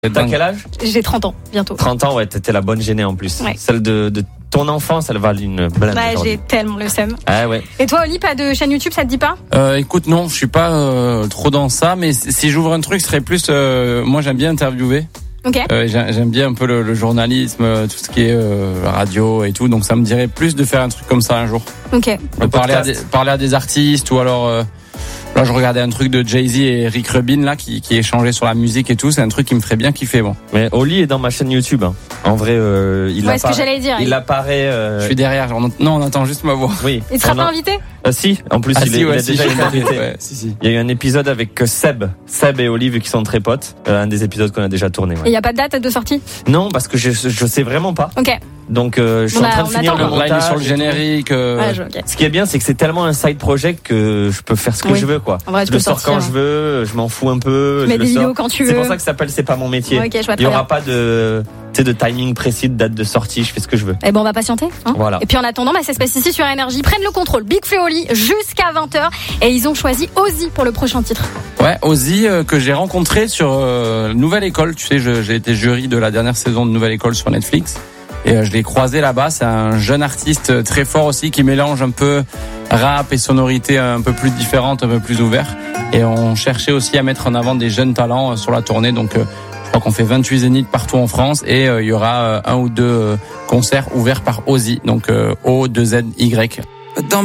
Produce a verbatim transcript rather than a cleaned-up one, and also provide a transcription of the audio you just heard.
T'as quel âge ? J'ai trente ans, bientôt. trente ans, ouais, t'étais la bonne gênée en plus. Ouais. Celle de, de ton enfance, elle valent une blinde. Bah, j'ai tellement le seum. Ah ouais. Et toi, Oli, pas de chaîne YouTube, ça te dit pas ? Euh, écoute, non, je suis pas euh, trop dans ça, mais si j'ouvre un truc, ce serait plus. Euh, moi, j'aime bien interviewer. Ok. Euh, j'aime bien un peu le, le journalisme, tout ce qui est euh, radio et tout, donc ça me dirait plus de faire un truc comme ça un jour. Ok. De parler à, des, parler à des artistes ou alors. Euh, Là, je regardais un truc de Jay-Z et Rick Rubin là qui, qui échangeait sur la musique et tout. C'est un truc qui me ferait bien kiffer, bon. Mais Oli est dans ma chaîne YouTube. Hein. En vrai, euh, il ouais, apparaît. ce que j'allais dire. Il, il apparaît. Euh... Je suis derrière. Genre, non, on entend juste ma voix. Oui. Il sera on pas a... invité ? Euh, si, en plus ah, il, si, est, ouais, il a si, déjà été invité. ouais, si, si. Il y a eu un épisode avec Seb, Seb et Oli vu qu'ils sont très potes. Euh, un des épisodes qu'on a déjà tourné. Ouais. Et il y a pas de date de sortie ? Non, parce que je je sais vraiment pas. Ok. Donc euh, je suis on en train a, de finir le attend, montage. Là, il est sur le générique. Euh... Ouais, je, okay. Ce qui est bien, c'est que c'est tellement un side project que je peux faire ce que oui. je veux, quoi. En vrai, tu je le peux sors sortir, quand hein. je veux, je m'en fous un peu. Mets je des le vidéos sors. quand tu veux. C'est pour ça que ça s'appelle C'est pas mon métier. Ouais, okay, je vois il y aura bien. pas de, tu sais, de timing précis, de date de sortie. Je fais ce que je veux. Eh ben, on va patienter. Hein. Voilà. Et puis en attendant, bah, ça se passe ici sur Énergie. Prennent le contrôle. Big Flo et Oli jusqu'à vingt heures. Et ils ont choisi Ozzy pour le prochain titre. Ouais, Ozzy euh, que j'ai rencontré sur euh, Nouvelle École. Tu sais, je, j'ai été jury de la dernière saison de Nouvelle École sur Netflix. Et euh, je l'ai croisé là-bas. C'est un jeune artiste très fort aussi qui mélange un peu rap et sonorité un peu plus différentes, un peu plus ouvert. Et on cherchait aussi à mettre en avant des jeunes talents sur la tournée. Donc euh, je crois qu'on fait vingt-huit zéniths partout en France et euh, il y aura euh, un ou deux euh, concerts ouverts par Ozzy. Donc euh, O deux Z Y. Dans